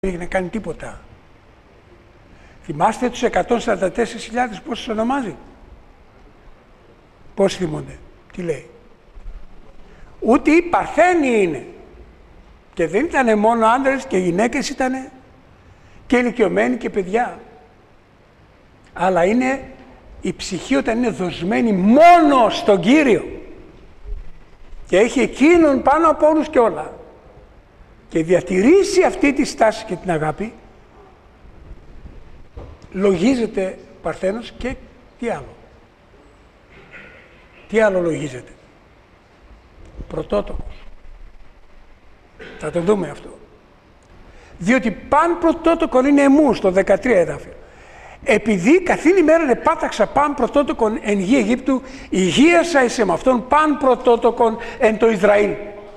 δεν είχε κάνει τίποτα. Θυμάστε τους 144.000 πόσους ονομάζει? Πώς θυμούνται? Τι λέει? Ούτε οι Παρθένοι είναι. Και δεν ήταν μόνο άντρες και γυναίκες, ήταν και ηλικιωμένοι και παιδιά. Αλλά είναι η ψυχή όταν είναι δοσμένη μόνο στον Κύριο και έχει εκείνον πάνω από όλους και όλα και διατηρήσει αυτή τη στάση και την αγάπη, λογίζεται Παρθένος. Και τι άλλο? Τι άλλο λογίζεται? Πρωτότοκος. Θα το δούμε αυτό. Διότι παν πρωτότοκον είναι εμού, στο 13 εδάφιο. Επειδή καθήν ημέραν επάταξα παν πρωτότοκον εν γη Αιγύπτου, υγείασα εις εμαυτόν παν πρωτότοκον εν το Ισραήλ.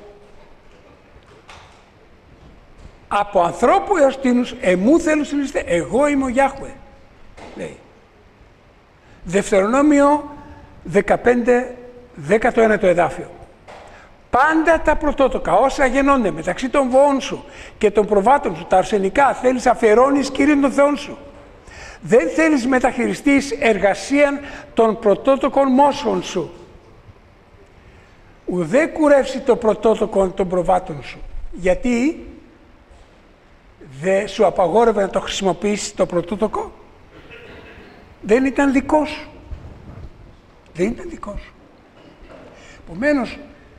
Από ανθρώπου έως τίνους, εμού θέλουν συνεστε, εγώ είμαι ο Γιάχουε. Λέει. Δευτερονόμιο 15, 19ο εδάφιο. Πάντα τα πρωτότοκα, όσα γεννώνται μεταξύ των βοών σου και των προβάτων σου, τα αρσενικά, θέλεις αφιερώνεις Κύριον τον Θεόν σου. Δεν θέλεις μεταχειριστείς εργασίαν των πρωτότοκων μόσχων σου. Ουδέ κουρεύσει το πρωτότοκο των προβάτων σου. Γιατί δεν σου απαγόρευε να το χρησιμοποιήσεις το πρωτότοκο? Δεν ήταν δικό σου. Δεν ήταν δικό σου. Επομένως,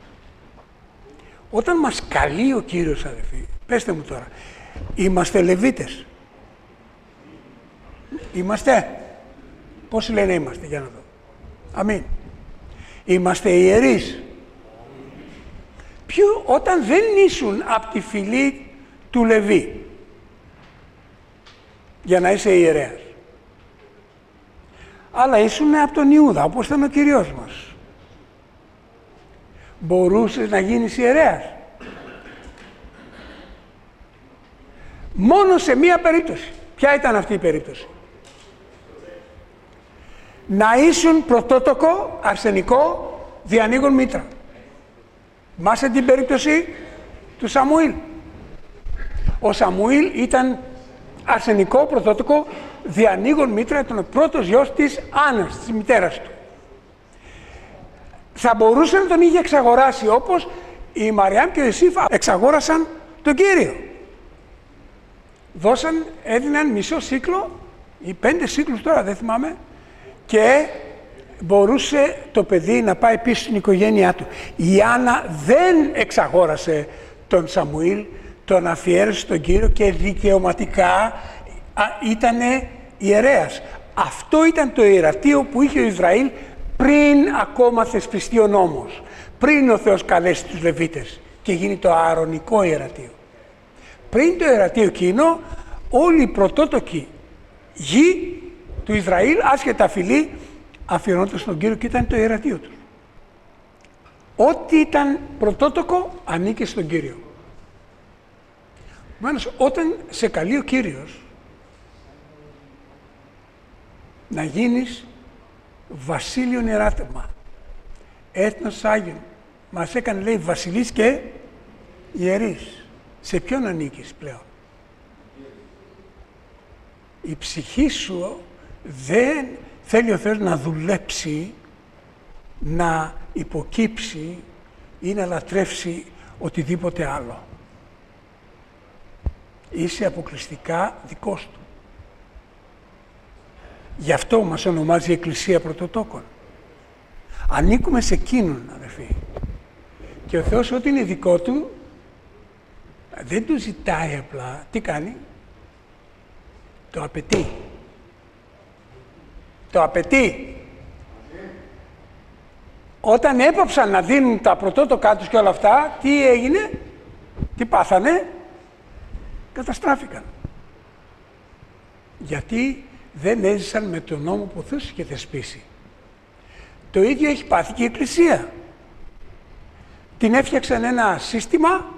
όταν μας καλεί ο Κύριος, αδελφοί, πέστε μου τώρα, είμαστε Λεβίτες? Είμαστε? Πώς λένε είμαστε, για να δω. Αμήν. Είμαστε ιερείς. Όταν δεν ήσουν από τη φυλή του Λεβί για να είσαι ιερέας, αλλά ήσουν από τον Ιούδα, όπως ήταν ο Κυριός μας, μπορούσες να γίνεις ιερέας? Μόνο σε μία περίπτωση. Ποια ήταν αυτή η περίπτωση? Να ήσουν πρωτότοκο, αρσενικό, διανοίγων μήτρα. Μάσε την περίπτωση του Σαμουήλ. Ο Σαμουήλ ήταν αρσενικό, πρωτότοκο, διανοίγων μήτρα, ήταν ο πρώτος γιος της Άννας, της μητέρας του. Θα μπορούσε να τον είχε εξαγοράσει, όπως η Μαριάμ και ο Ιωσήφ εξαγόρασαν τον Κύριο. Έδιναν μισό σύκλο ή 5 σύκλους τώρα, δεν θυμάμαι, και μπορούσε το παιδί να πάει πίσω στην οικογένειά του. Η Άννα δεν εξαγόρασε τον Σαμουήλ, τον αφιέρωσε στον Κύριο και δικαιωματικά ήτανε ιερέας. Αυτό ήταν το ιερατείο που είχε ο Ισραήλ πριν ακόμα θεσπιστεί ο νόμος. Πριν ο Θεός καλέσει τους Λεβίτες και γίνει το ααρωνικό ιερατείο. Πριν το ιερατείο εκείνο, όλοι οι πρωτότοκοι γη του Ισραήλ, άσχετα φυλή, αφιερώνονταν στον Κύριο και ήταν το ιερατείο του. Ό,τι ήταν πρωτότοκο ανήκε στον Κύριο. Επομένως, όταν σε καλεί ο Κύριος να γίνεις βασίλειον ιεράτευμα, έθνος Άγιον, μας έκανε, λέει, βασιλείς και ιερείς. Σε ποιον ανήκεις πλέον? Η ψυχή σου δεν θέλει ο Θεός να δουλέψει, να υποκύψει ή να λατρεύσει οτιδήποτε άλλο. Είσαι αποκλειστικά δικός του. Γι' αυτό μας ονομάζει η Εκκλησία Πρωτοτόκων. Ανήκουμε σε εκείνον, αδερφοί. Και ο Θεός ό,τι είναι δικό του, δεν του ζητάει απλά. Τι κάνει? Το απαιτεί. Το απαιτεί. Όταν έπαψαν να δίνουν τα πρωτότοκά τους και όλα αυτά, τι έγινε? Τι πάθανε? Καταστράφηκαν. Γιατί δεν έζησαν με τον νόμο που ο Θεός είχε θεσπίσει. Το ίδιο έχει πάθει και η Εκκλησία. Την έφτιαξαν ένα σύστημα,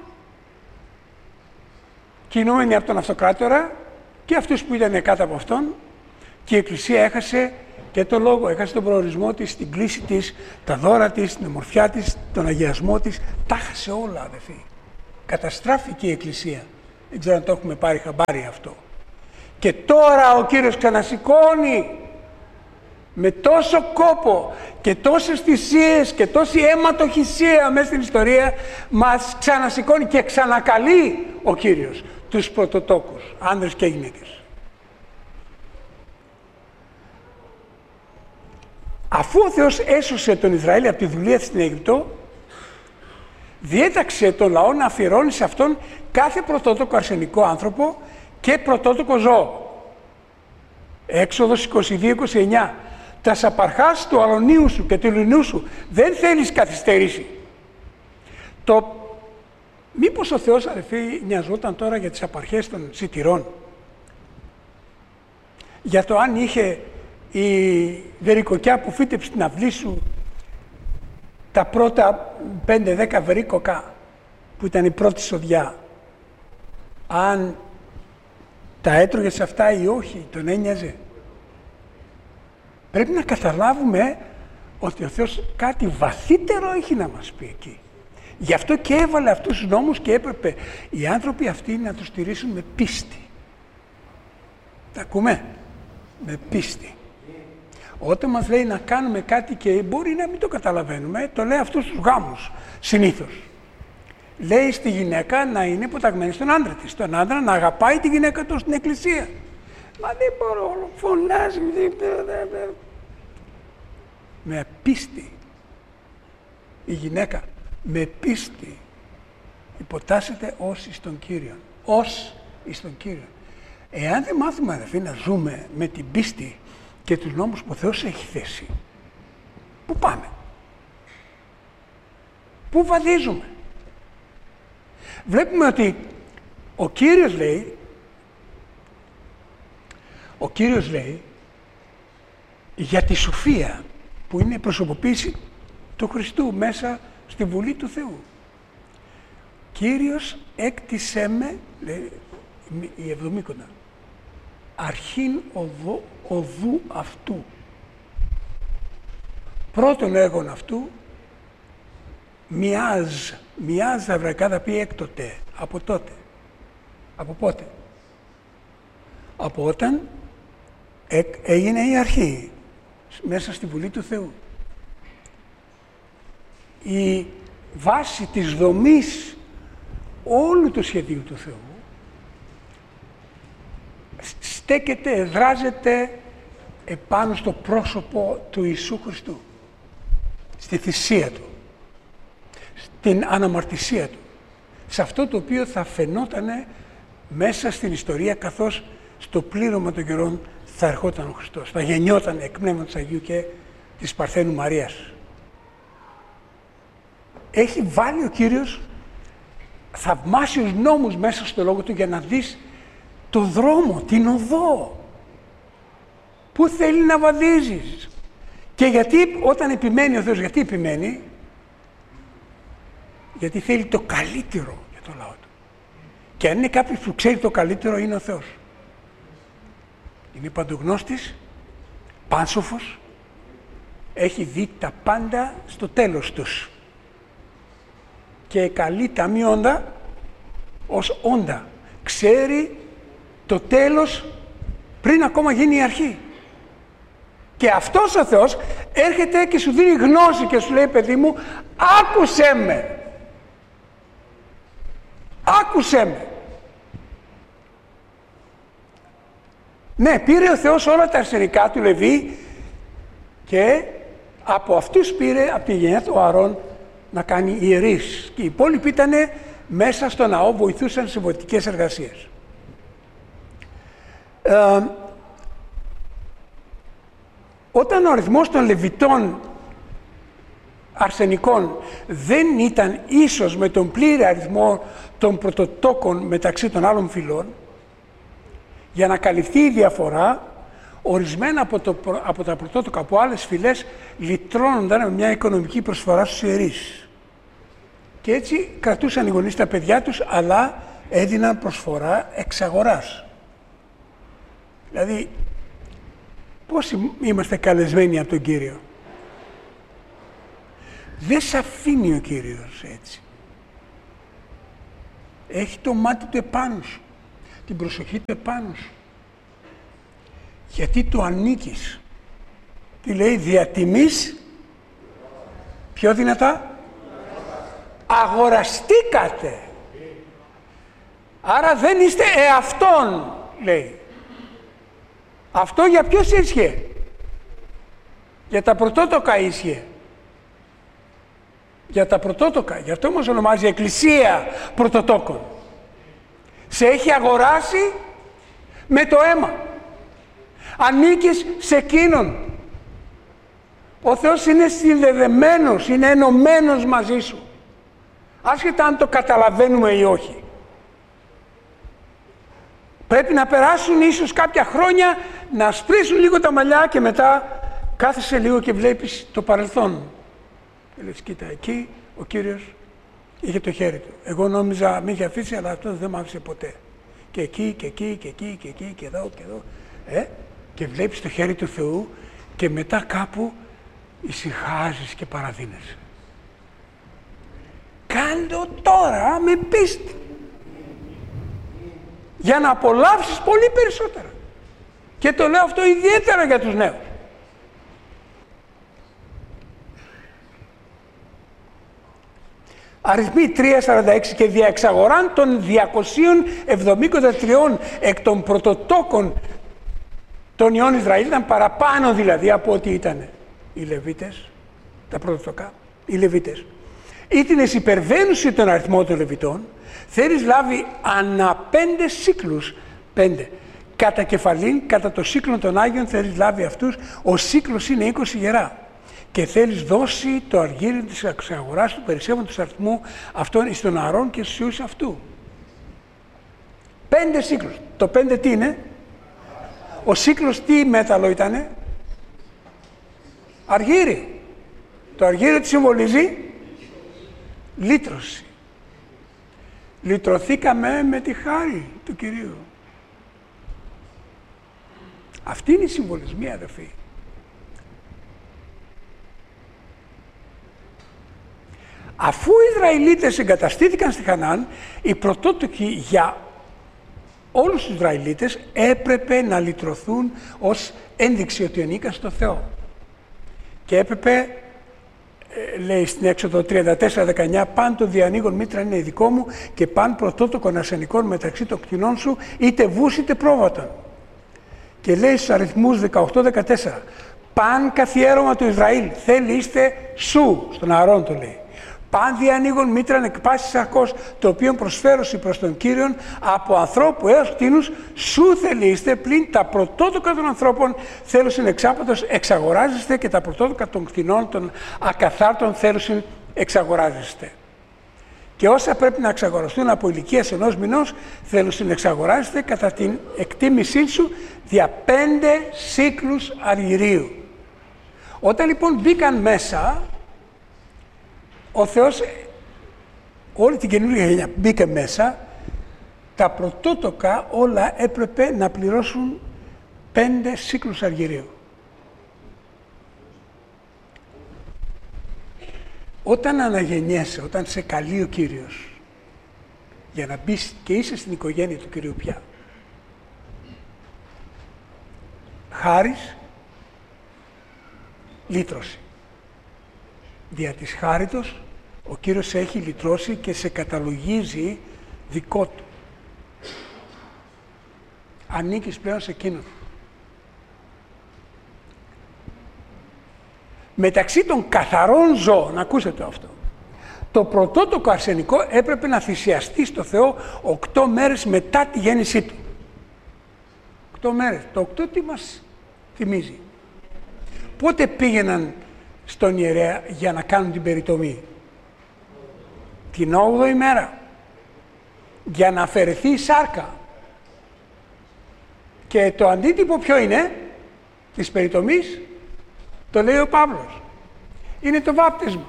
κινούμενοι από τον Αυτοκράτορα και αυτούς που ήταν κάτω από αυτόν, και η Εκκλησία έχασε και το λόγο, έχασε τον προορισμό της, την κλίση της, τα δώρα της, την ομορφιά της, τον αγιασμό της, τα έχασε όλα, αδελφοί. Καταστράφηκε η Εκκλησία. Δεν ξέρω αν το έχουμε πάρει χαμπάρι αυτό. Και τώρα ο Κύριος ξανασηκώνει με τόσο κόπο και τόσες θυσίες και τόση αιματοχυσία μέσα στην ιστορία, μας ξανασηκώνει και ξανακαλεί ο Κύριος τους πρωτοτόκους, άνδρες και γυναίκες. Αφού ο Θεός έσωσε τον Ισραήλ από τη δουλεία στην Αίγυπτο, διέταξε τον λαό να αφιερώνει σε αυτόν κάθε πρωτότοκο αρσενικό άνθρωπο και πρωτότοκο ζώο. Έξοδος 22-29. Τα σαπαρχάς του αλωνίου σου και του λινού σου δεν θέλεις καθυστερήσει. Μήπως ο Θεός, αδελφοί, νοιαζόταν τώρα για τις απαρχές των σιτηρών? Για το αν είχε η βερικοκιά που φύτεψε στην αυλή σου τα πρώτα 5-10 βερίκοκα που ήταν η πρώτη σοδιά, αν τα έτρωγε σε αυτά ή όχι, τον ένοιαζε? Πρέπει να καταλάβουμε ότι ο Θεός κάτι βαθύτερο έχει να μας πει εκεί. Γι' αυτό και έβαλε αυτούς τους νόμους και έπρεπε οι άνθρωποι αυτοί να τους στηρίσουν με πίστη. Τα ακούμε? Με πίστη. Όταν μας λέει να κάνουμε κάτι και μπορεί να μην το καταλαβαίνουμε, το λέει αυτούς τους γάμους συνήθως. Λέει στη γυναίκα να είναι υποταγμένη στον άντρα της, στον άντρα να αγαπάει τη γυναίκα του στην εκκλησία. Μα δεν μπορώ, φωνάζει. Με πίστη. Η γυναίκα με πίστη υποτάσσεται ως εις τον Κύριο. Ως εις τον Κύριο. Εάν δεν μάθουμε, αδελφοί, να ζούμε με την πίστη και τους νόμους που ο Θεός έχει θέσει, πού πάμε? Πού βαδίζουμε? Βλέπουμε ότι ο Κύριος λέει για τη σοφία που είναι η προσωποποίηση του Χριστού μέσα στη Βουλή του Θεού. Κύριος έκτισέ με, λέει η Εβδομήκοντα, αρχήν οδού αυτού. Πρώτον έργον αυτού, μιάζ τα εβραϊκά θα πει έκτοτε, από τότε. Από πότε? Από όταν έγινε η αρχή, μέσα στη Βουλή του Θεού. Η βάση της δομής όλου του σχεδίου του Θεού στέκεται, εδράζεται επάνω στο πρόσωπο του Ιησού Χριστού, στη θυσία Του, στην αναμαρτησία Του, σε αυτό το οποίο θα φαινότανε μέσα στην ιστορία, καθώς στο πλήρωμα των καιρών θα ερχόταν ο Χριστός, θα γεννιόταν εκ Πνεύματος Αγίου και της Παρθένου Μαρίας. Έχει βάλει ο Κύριος θαυμάσιους νόμους μέσα στο Λόγο Του για να δεις το δρόμο, την οδό. Πού θέλει να βαδίζεις. Και γιατί όταν επιμένει ο Θεός, γιατί επιμένει? Γιατί θέλει το καλύτερο για το λαό Του. Και αν είναι κάποιος που ξέρει το καλύτερο, είναι ο Θεός. Είναι παντογνώστης, πάνσοφος, έχει δει τα πάντα στο τέλος τους. Και καλεί τα μη όντα ως όντα. Ξέρει το τέλος πριν ακόμα γίνει η αρχή. Και αυτός ο Θεός έρχεται και σου δίνει γνώση και σου λέει, παιδί μου, άκουσέ με. Άκουσέ με. Ναι, πήρε ο Θεός όλα τα αρσενικά του Λεβί και από αυτούς πήρε, από τη γενιά του Ααρών, να κάνει ιερείς. Και οι υπόλοιποι ήταν μέσα στο ναό, βοηθούσαν σε βοηθητικές εργασίες. Όταν ο αριθμός των Λεβιτών αρσενικών δεν ήταν ίσος με τον πλήρη αριθμό των πρωτοτόκων μεταξύ των άλλων φυλών, για να καλυφθεί η διαφορά, ορισμένα από τα πρωτότοκα από άλλες φυλές λυτρώνονταν με μια οικονομική προσφορά στους ιερείς. Και έτσι κρατούσαν οι γονείς τα παιδιά τους, αλλά έδιναν προσφορά εξ αγοράς. Δηλαδή, πώς είμαστε καλεσμένοι από τον Κύριο? Δεν σ' αφήνει ο Κύριος έτσι. Έχει το μάτι του επάνω σου. την προσοχή του επάνω σου. Γιατί του ανήκεις. Τι λέει, δια τιμής, πιο δυνατά, αγοραστήκατε. Άρα δεν είστε εαυτόν, λέει. Αυτό για ποιος ίσχυε? Για τα πρωτότοκα ίσχυε. Για τα πρωτότοκα. Γι' αυτό μας ονομάζει Εκκλησία Πρωτοτόκων. Σε έχει αγοράσει με το αίμα. Ανήκεις σε εκείνον. Ο Θεός είναι συνδεδεμένος, είναι ενωμένος μαζί σου. Άσχετα αν το καταλαβαίνουμε ή όχι. Πρέπει να περάσουν ίσως κάποια χρόνια, να σπρίσουν λίγο τα μαλλιά και μετά κάθεσαι λίγο και βλέπεις το παρελθόν. Και λες, κοίτα, εκεί ο Κύριος είχε το χέρι του. Εγώ νόμιζα με είχε αφήσει, αλλά αυτό δεν μ' άφησε ποτέ. Και εκεί, και εκεί, και εκεί, και εκεί, και εδώ, και εδώ. Και βλέπεις το χέρι του Θεού και μετά κάπου ησυχάζεις και παραδίνεσαι. Κάντο τώρα με πίστη. Για να απολαύσεις πολύ περισσότερα. Και το λέω αυτό ιδιαίτερα για τους νέους. Αριθμοί 3.46 και δια εξαγοράν των 273 εκ των πρωτοτόκων των ιών Ισραήλ, ήταν παραπάνω δηλαδή από ό,τι ήταν οι Λεβίτες, τα πρωτοτοκά, οι Λεβίτες. Ήτινες υπερβαίνουσι τον αριθμό των Λεβιτών, θέλεις λάβει ανά 5 σύκλους, 5. Κατά κεφαλήν, κατά το σύκλο των Άγιων θέλεις λάβει αυτούς, ο σύκλος είναι 20 γερά. Και θέλεις δώσει το αργύριο της εξαγοράς του περισσεύοντος αριθμού αυτών εις τον Ααρών και στους ιούς αυτού. 5 σύκλους. Το 5 τι είναι? Ο σύκλος τι μέταλλο ήτανε? Αργύρι. Το αργύριο τι συμβολίζει? Λύτρωση. Λυτρωθήκαμε με τη χάρη του Κυρίου. Αυτή είναι η συμβολισμή, αδελφοί. Αφού οι Ισραηλίτες εγκαταστήθηκαν στη Χανaan, οι πρωτότοκοι για όλους τους Ισραηλίτες έπρεπε να λυτρωθούν ως ένδειξη ότι ανήκαν στο Θεό. Και έπρεπε, λέει στην Έξοδο 34-19, παν το διανοίγον μήτρα είναι δικό μου και παν πρωτότοκον ασενικών μεταξύ των κτηνών σου, είτε βούς είτε πρόβατον. Και λέει στους αριθμούς 18-14, παν καθιέρωμα του Ισραήλ, θέλει είστε σου, στον Ααρών το λέει. Παν διανοίγον μήτραν εκ πάσης σαρκός, το οποίο προσφέρωση προς τον Κύριον από ανθρώπου έως κτήνους, σου θελείστε, πλην τα πρωτότοκα των ανθρώπων θέλουσιν εξάπατος εξαγοράζεστε και τα πρωτότοκα των κτηνών των ακαθάρτων θέλουσιν εξαγοράζεστε. Και όσα πρέπει να εξαγοραστούν από ηλικίας 1 μηνός θέλουσιν εξαγοράζεστε κατά την εκτίμησή σου δια 5 σύκλους αργυρίου. Όταν λοιπόν μπήκαν μέσα, ο Θεός, όλη την καινούργια γενιά μπήκε μέσα, τα πρωτότοκα όλα έπρεπε να πληρώσουν 5 σύκλους αργυρίου. Όταν αναγεννιέσαι, όταν σε καλεί ο Κύριος για να μπεις και είσαι στην οικογένεια του Κυρίου πια, χάρις, λύτρωση. Δια της χάριτος ο Κύριος σε έχει λυτρώσει και σε καταλογίζει δικό του. Ανήκεις πλέον σε εκείνον. Μεταξύ των καθαρών ζώων, ακούσατε αυτό, το πρωτότοκο αρσενικό έπρεπε να θυσιαστεί στο Θεό 8 μέρες μετά τη γέννησή του. 8 μέρες. Το 8 τι μας θυμίζει? Πότε πήγαιναν στον ιερέα για να κάνουν την περιτομή? Την 8η μέρα. Για να αφαιρεθεί η σάρκα. Και το αντίτυπο ποιο είναι της περιτομής? Το λέει ο Παύλος. Είναι το βάπτισμα.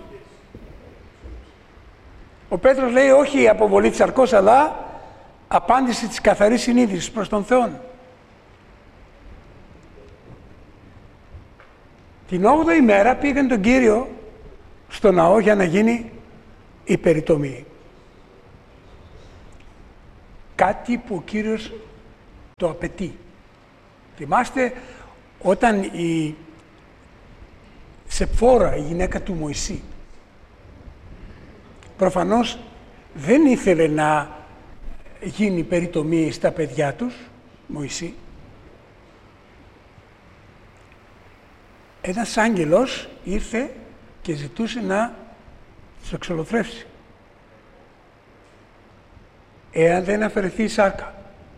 Ο Πέτρος λέει όχι η αποβολή της σαρκός, αλλά απάντηση της καθαρής συνείδησης προς τον Θεό. Την 8η μέρα πήγαν τον Κύριο στο ναό για να γίνει η περιτομή. Κάτι που ο Κύριος Το απαιτεί. Θυμάστε όταν η Σεπφόρα, η γυναίκα του Μωυσή, προφανώς δεν ήθελε να γίνει περιτομή στα παιδιά τους, Μωυσή. Ένας άγγελος ήρθε και ζητούσε να τους εξολοθρεύσει. Εάν δεν αφαιρεθεί η σάρκα.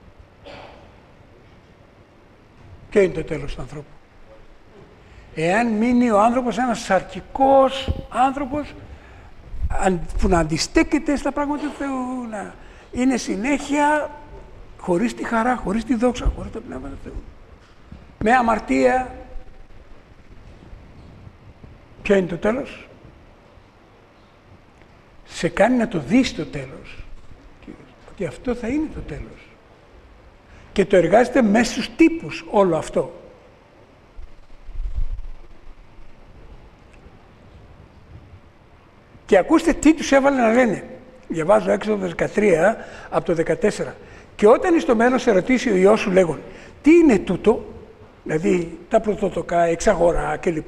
Ποιο είναι το τέλος του ανθρώπου? Εάν μείνει ο άνθρωπος ένας σαρκικός άνθρωπος που να αντιστέκεται στα πράγματα του Θεού, να είναι συνέχεια χωρίς τη χαρά, χωρίς τη δόξα, χωρίς το Πνεύμα του Θεού, με αμαρτία, ποιο είναι το τέλος? Σε κάνει να το δεις το τέλος, ότι αυτό θα είναι το τέλος. Και το εργάζεται μέσα στους τύπους όλο αυτό. Και ακούστε τι τους έβαλε να λένε. Διαβάζω Έξοδο 13 από το 14. Και όταν εις το μέλλον σε ρωτήσει ο Υιός σου λέγον, τι είναι τούτο, δηλαδή τα πρωτότοκα, εξαγορά κλπ.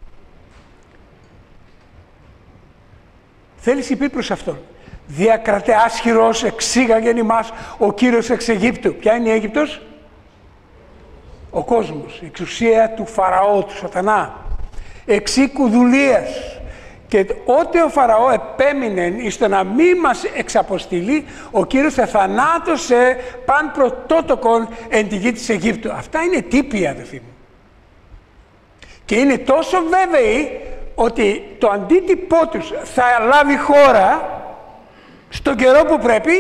Θέλεις είπε προς αυτόν, διακρατέ άσχυρος εξήγαγεν ημάς ο Κύριος εξ Αιγύπτου. Ποια είναι η Αίγυπτος? Ο κόσμος, η εξουσία του Φαραώ, του Σατανά. Εξήκου δουλείας. Και ότε ο Φαραώ επέμεινε εις το να μη μας εξαποστείλει, ο Κύριος εθανάτωσε παν πρωτότοκον εν τη γη της Αιγύπτου. Αυτά είναι τύποι, αδελφοί μου. Και είναι τόσο βέβαιοι ότι το αντίτυπό τους θα λάβει χώρα στον καιρό που πρέπει.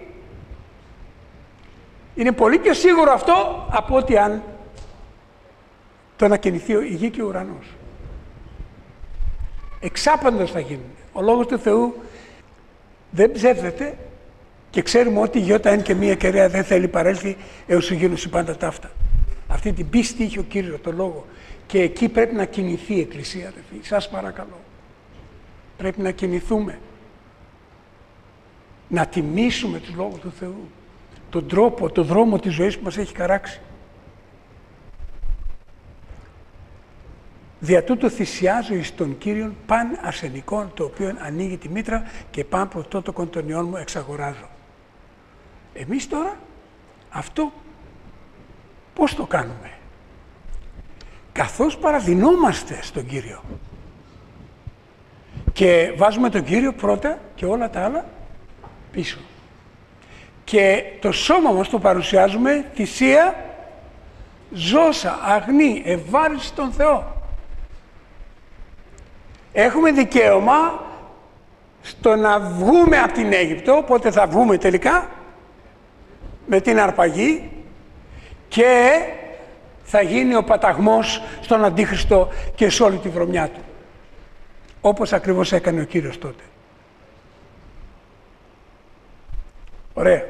Είναι πολύ πιο σίγουρο αυτό από ότι αν το ανακοινηθεί η γη και ο ουρανός. Εξάπαντος θα γίνουν. Ο Λόγος του Θεού δεν ψεύδεται και ξέρουμε ότι η γιώτα εν και μία κεραία δεν θέλει παρέλθει έως σου γίνουν πάντα ταύτα. Αυτή την πίστη είχε ο Κύριος, το Λόγο. Και εκεί πρέπει να κινηθεί η Εκκλησία, αδελφοί. Σας παρακαλώ. Πρέπει να κινηθούμε. Να τιμήσουμε τους Λόγους του Θεού. Τον τρόπο, τον δρόμο της ζωής που μας έχει χαράξει. Δια τούτο θυσιάζω εις τον Κύριον παν αρσενικών, το οποίο ανοίγει τη μήτρα και παν πρωτότοκον των ιών μου εξαγοράζω. Εμείς τώρα αυτό πώς το κάνουμε? Καθώς παραδεινόμαστε στον Κύριο και βάζουμε τον Κύριο πρώτα και όλα τα άλλα πίσω. Και το σώμα μας το παρουσιάζουμε θυσία ζώσα, αγνή, ευάρεστη στον Θεό. Έχουμε δικαίωμα στο να βγούμε από την Αίγυπτο, πότε θα βγούμε τελικά, με την αρπαγή, και θα γίνει ο παταγμός στον Αντίχριστο και σε όλη τη βρωμιά του. Όπως ακριβώς έκανε ο Κύριος τότε. Ωραία.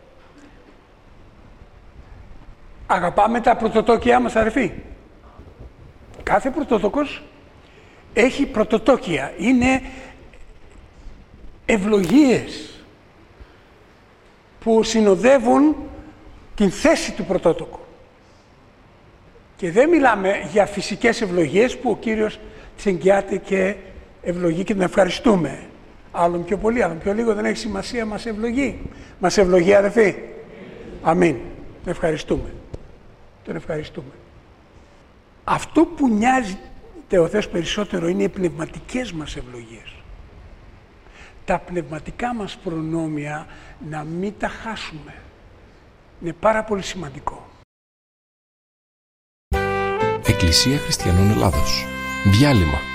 Αγαπάμε τα πρωτοτόκια μας, αδερφοί. Κάθε πρωτοτόκος έχει πρωτοτόκια. Είναι ευλογίες που συνοδεύουν την θέση του πρωτότοκου. Και δεν μιλάμε για φυσικές ευλογίες που ο Κύριος τις εγγυάται και ευλογεί και τον ευχαριστούμε. Άλλον πιο πολύ, άλλον πιο λίγο, δεν έχει σημασία, μας ευλογεί. Μας ευλογεί, αδελφοί. Αμήν. Τον ευχαριστούμε. Τον ευχαριστούμε. Αυτό που νοιάζει ο Θεός περισσότερο είναι οι πνευματικές μας ευλογίες. Τα πνευματικά μας προνόμια να μην τα χάσουμε. Είναι πάρα πολύ σημαντικό. Εκκλησία Χριστιανών Ελλάδος. Διάλειμμα.